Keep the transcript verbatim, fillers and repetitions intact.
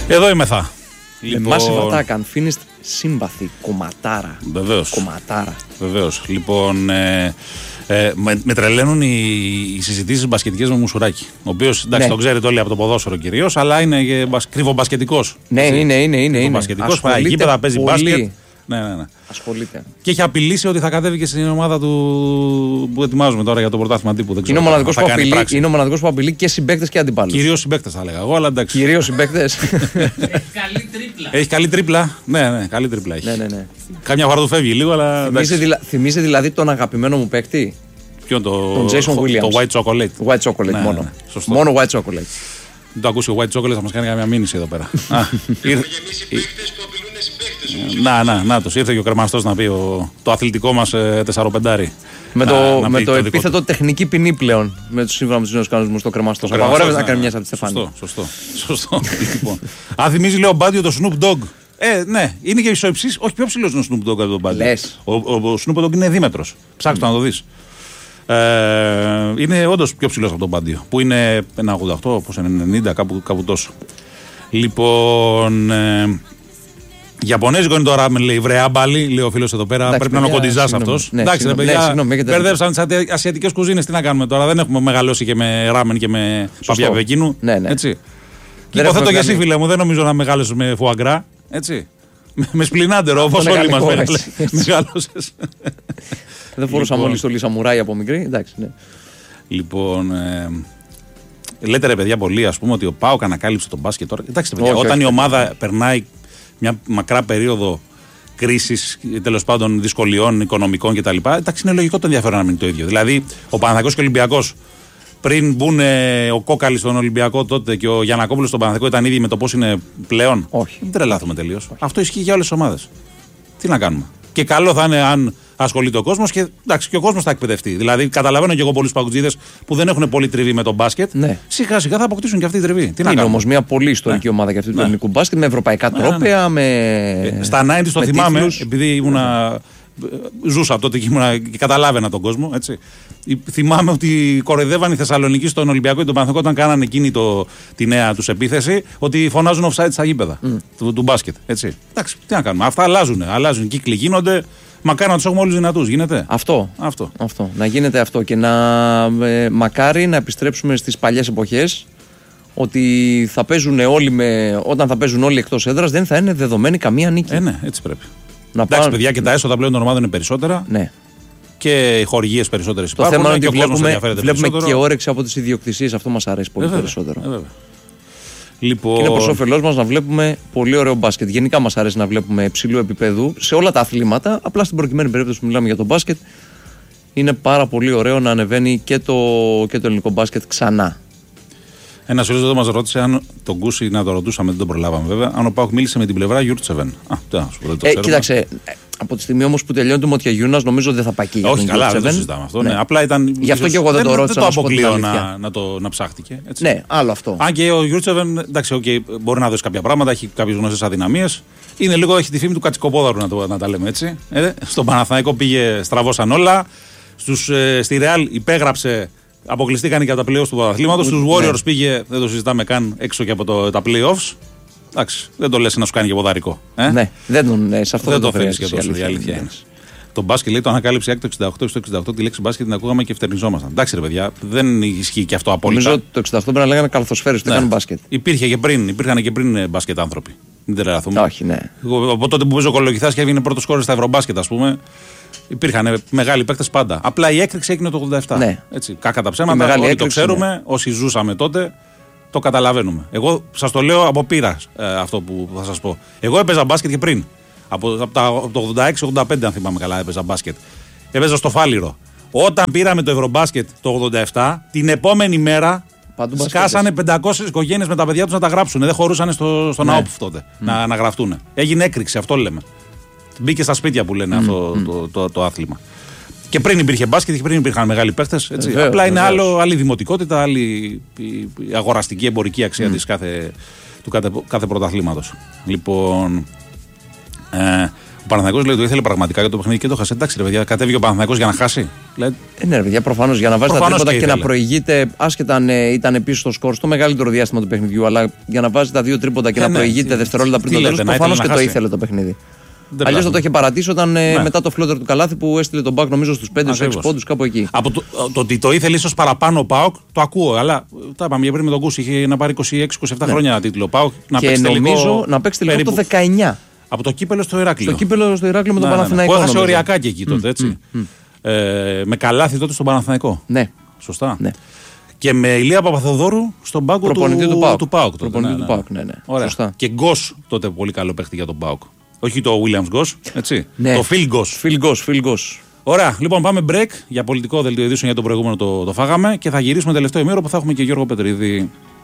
Εδώ είμαι θα. Λοιπόν... Massive Attack, Unfinished, σύμπαθη, κομματάρα. Βεβαίως. Κομματάρα. Βεβαίως. Λοιπόν, ε, ε, με, με τρελαίνουν οι, οι συζητήσεις μπασκετικές με Μουσουράκη. Ο οποίος, εντάξει, ναι. τον ξέρετε όλοι από το ποδόσφαιρο κυρίως, αλλά είναι κρυβομπασκετικός. Ναι, είναι, είναι, είναι. είναι. Πάει γήπεδα, παίζει μπάσκετ. Ναι, ναι, ναι. Ασχολείται. Και έχει απειλήσει ότι θα κατέβει και στην ομάδα του που ετοιμάζουμε τώρα για το πρωτάθλημα τύπου. Δεν ξέρω, είναι, ο μοναδικός που απειλεί, είναι ο μοναδικός που απειλεί και συμπαίκτες και αντιπάλους. Κυρίως συμπαίκτες θα έλεγα εγώ, αλλά εντάξει. Κυρίως συμπαίκτες. Έχει καλή τρίπλα. Έχει καλή τρίπλα. Ναι, ναι, καλή τρίπλα έχει. Ναι, ναι, ναι. Κάμια φορά του φεύγει λίγο, αλλά. Θυμίζει, δηλα... Θυμίζει δηλαδή τον αγαπημένο μου παίκτη. Ποιον το. Τον Jason Williams. Το White Chocolate. White Chocolate ναι, μόνο. Ναι, μόνο White Chocolate. Δεν το ακούσει ο White Chocolate, θα μας κάνει καμιά μήνυση εδώ πέρα. Να, να, να το ήρθε και ο κρεμαστός να πει ο, το αθλητικό μας ε, τεσσαροπεντάρι. Με να, το, να με το, το επίθετο του. Τεχνική ποινή πλέον. Με του σύμφωνα με του νέου κανονισμού το κρεμαστό. Απαγορεύεται να κάνει μια από τη Στεφάνη. Σωστό. σωστό. Λοιπόν. Αν θυμίζει, λέω Μπάντιο το Snoop Dogg. Ε, ναι, είναι και ισοϊψής, όχι πιο ψηλός είναι ο Snoop Dogg από τον Μπάντιο. Ο, ο, ο Snoop Dogg είναι δίμετρος. Ψάξτε mm. να το δεις. Ε, είναι όντως πιο ψηλός από τον Μπάντιο. Που είναι ένα ογδόντα οκτώ, πώς είναι, ενενήντα, κάπου, κάπου τόσο. Λοιπόν. Ε, Ιαπωνέζικο είναι το ράμεν, λέει. Βρε άμπαλι, λέει ο φίλος εδώ πέρα. Εντάξει, πρέπει παιδιά, να είναι ο κοντιζάς αυτός. Ναι, εντάξει, ρε παιδιά. Μπερδεύσαν τις ασιατικές κουζίνες. Τι να κάνουμε τώρα. Δεν έχουμε μεγαλώσει και με ράμεν και με παπιά Πεκίνου. Ναι, ναι. Έτσι. Και υποθέτω και εσύ, φίλε μου, δεν νομίζω να μεγάλωσες με φουαγκρά. Έτσι. Με σπλινάντερο, όπως όλοι μας μεγάλωσες. Δεν φορούσαμε όλοι στολή σαμουράι από μικρή. Εντάξει, ναι. Λοιπόν. Λέτε ρε παιδιά πολύ, ας πούμε, ότι ο ΠΑΟΚ ανακάλυψε τον μπάσκετ τώρα. Εντάξει, παιδιά, όταν η ομάδα περνάει μια μακρά περίοδο κρίσης, τέλος πάντων δυσκολιών οικονομικών κτλ. Εντάξει, είναι λογικό το ενδιαφέρον να μείνει το ίδιο. Δηλαδή, ο Παναθηναϊκός και ο Ολυμπιακός, πριν μπουν ε, ο Κόκαλης στον Ολυμπιακό τότε και ο Γιαννακόπουλος στον Παναθηναϊκό, ήταν ίδιοι με το πώς είναι πλέον. Όχι. Δεν τρελάθουμε τελείως. Αυτό ισχύει για όλες τις ομάδες. Τι να κάνουμε. Και καλό θα είναι αν ασχολείται ο κόσμος και, εντάξει, και ο κόσμος θα εκπαιδευτεί. Δηλαδή, καταλαβαίνω και εγώ πολλούς παγκοτζίδες που δεν έχουν πολύ τριβή με τον μπάσκετ. Ναι. Σιγά σιγά θα αποκτήσουν και αυτή τη τριβή. Τι είναι όμως μια πολύ ιστορική ναι. ομάδα για αυτή του ναι. ελληνικού μπάσκετ με ευρωπαϊκά ναι, τρόπαια. Ναι, ναι. Με... Στα ενενήντα το θυμάμαι, τίτλους. Επειδή ήμουνα. Ζούσα τότε και, ήμουνα, και καταλάβαινα τον κόσμο. Έτσι. Θυμάμαι ότι κοροϊδεύαν οι Θεσσαλονικοί στον Ολυμπιακό και τον Παναθηναϊκό όταν κάνανε εκείνη το, τη νέα τους επίθεση ότι φωνάζουν offside στα γήπεδα mm. του, του μπάσκετ. Έτσι. Εντάξει, τι να κάνουμε. Αυτά αλλάζουν. Αλλάζουν. Οι κύκλοι γίνονται. Μακάρι να τους έχουμε όλους δυνατούς. Γίνεται. Αυτό. αυτό. αυτό. Να γίνεται αυτό. Και να ε, μακάρι να επιστρέψουμε στις παλιές εποχές. Ότι θα παίζουν όλοι με, όταν θα παίζουν όλοι εκτός έδρας δεν θα είναι δεδομένη καμία νίκη. Ε, ναι, έτσι πρέπει. Να Εντάξει, πάνε... παιδιά, και τα έσοδα πλέον των ομάδων είναι περισσότερα. Ναι. Και οι χορηγίες περισσότερες το υπάρχουν. Το θέμα είναι ότι βλέπουμε, βλέπουμε και όρεξη από τις ιδιοκτησίες. Αυτό μας αρέσει πολύ ε, περισσότερο. Ε, λοιπόν... Είναι προς όφελός μας να βλέπουμε πολύ ωραίο μπάσκετ. Γενικά μας αρέσει να βλέπουμε υψηλού επίπεδου σε όλα τα αθλήματα. Απλά στην προκειμένη περίπτωση που μιλάμε για τον μπάσκετ, είναι πάρα πολύ ωραίο να ανεβαίνει και το, και το ελληνικό μπάσκετ ξανά. Ένα φίλο εδώ μας ρώτησε αν τον Κούση, να το ρωτούσαμε, δεν τον προλάβαμε βέβαια, αν ο ΠΑΟΚ μίλησε με την πλευρά Γιούρτσεβεν. Α, δεν το ε, κοίταξε, από τη στιγμή όμως που τελειώνει το Μοτιαγιούνας, νομίζω δεν θα πάει εκεί. Όχι, καλά, δεν το συζητάμε αυτό. Ναι. Ναι. Απλά ήταν. Γι' αυτό και εγώ δεν, δεν το ρώτησα. Δεν το αποκλείω να, να, το, να ψάχτηκε. Έτσι. Ναι, άλλο αυτό. Αν και ο Γιούρτσεβεν, εντάξει, okay, μπορεί να δώσει κάποια πράγματα, έχει κάποιες γνωστές αδυναμίες. Είναι λίγο, έχει τη φήμη του κατσικοπόδαρου να, το, να τα λέμε έτσι. Ε, στον Παναθηναϊκό πήγε, στραβώσαν όλα. Στους, ε, στη Ρεάλ υπέγραψε. Αποκλειστήκαν και από τα playoffs του πρωταθλήματος. Στους Warriors ναι. πήγε, δεν το συζητάμε καν, έξω και από το, τα playoffs. Εντάξει, δεν το λες να σου κάνει και ποδαρικό. Ε? Ναι, δεν, τον, ναι, σε αυτό δεν το θέλεις και τόσο. Η αλήθεια είναι. Το μπάσκετ λέει το ανακάλυψε άκρη το εξήντα οκτώ, στο εξήντα οκτώ τη λέξη μπάσκετ την ακούγαμε και φτερνιζόμασταν. Εντάξει, ρε παιδιά, δεν ισχύει και αυτό απόλυτα. Νομίζω το εξήντα οκτώ πρέπει να λέγανε καλαθοσφαίρες, δεν κάνουν μπάσκετ. Υπήρχε και πριν, υπήρχαν και πριν μπάσκετ άνθρωποι. Μην τρελαθούμε. Όχι, ναι. Από τότε που παίζει ο Κολοκυθάς και έβγαινε πρώτο σκόρερ στα Ευρωμπάσκετ, ας πούμε. Υπήρχαν μεγάλοι παίκτες πάντα. Απλά η έκρηξη έγινε το ογδόντα επτά. Ναι. Έτσι, κάκα τα ψέματα. Όλοι έκρηξη, το ξέρουμε. Ναι. Όσοι ζούσαμε τότε, το καταλαβαίνουμε. Εγώ σας το λέω από πείρα ε, αυτό που θα σας πω. Εγώ έπαιζα μπάσκετ και πριν. Από, από, τα, από το ογδόντα έξι ογδόντα πέντε, αν θυμάμαι καλά, έπαιζα μπάσκετ. Έπαιζα στο Φάληρο. Όταν πήραμε το Ευρωμπάσκετ το ογδόντα επτά, την επόμενη μέρα σκάσανε πεντακόσιες οικογένειες με τα παιδιά τους να τα γράψουν. Δεν χωρούσαν στο, στον ναι. ΑΟΠ τότε mm. να, να γραφτούν. Έγινε έκρηξη, αυτό λέμε. Μπήκε στα σπίτια που λένε mm, αυτό mm. Το, το, το άθλημα. Και πριν υπήρχε μπάσκετ και πριν υπήρχαν μεγάλοι παίχτες. Απλά βεβαίως. Είναι άλλο, άλλη δημοτικότητα, άλλη η, η αγοραστική, εμπορική αξία mm. της κάθε, του κάθε, κάθε πρωταθλήματος. Λοιπόν, ε, Ο Παναθηναϊκός λέει το ήθελε πραγματικά για το παιχνίδι και το χάσε. Εντάξει, ρε παιδιά, κατέβηκε ο Παναθηναϊκός για να χάσει. Λέει... Ε, ναι, ρε παιδιά, προφανώς για να βάζει τα τρίποτα και, και να προηγείται, άσχετα αν ε, ήταν πίσω στο σκορ στο μεγαλύτερο διάστημα του παιχνιδιού, αλλά για να βάζει τα δύο τρίποτα και ε, να ναι, προηγείται τι, δευτερόλεπτα πριν το τέλος, προφανώς και το ήθελε το παιχνίδι. Αλλιώς θα το είχε παρατήσει όταν ναι. μετά το φλότερ του Καλάθι που έστειλε τον Πάοκ νομίζω στους πέντε έξι πόντους κάπου εκεί. Από το, το ότι το ήθελε ίσως παραπάνω ο Πάοκ το ακούω, αλλά τα είπαμε πριν με τον Κούση, είχε να πάρει είκοσι έξι είκοσι επτά ναι. χρόνια τίτλο Πάοκ. Και νομίζω να παίξει τελικό το δεκαεννιά. Από το κύπελο στο Ηράκλειο. Στο κύπελο στο Ηράκλειο με τον ναι, Παναθηναϊκό. Ναι, ναι. Έχασε οριακά και εκεί τότε, έτσι. Mm, mm. Ε, με Καλάθι τότε στον Παναθηναϊκό. Ναι. Σωστά. Ναι. Και με Ηλία Παπαθοδόρου στον πάγκο του, του Πάοκ. Του Πάοκ τότε. Ναι, του Πάοκ, ναι, ναι. Ωραία. Σωστά. Και Γκος τότε πολύ καλό παίχτη για τον Πάοκ. Όχι το Williams Γκος, έτσι. Ναι. Το Phil Γκος. Phil Γκος, Phil Γκος. Ωραία, λοιπόν πάμε break για πολιτικό δελτίο ειδήσεων για το προηγούμενο το, το φάγαμε και θα γυρίσουμε τελευταίο ημίωρο που θα έχουμε και Γιώργο Πετρίδη.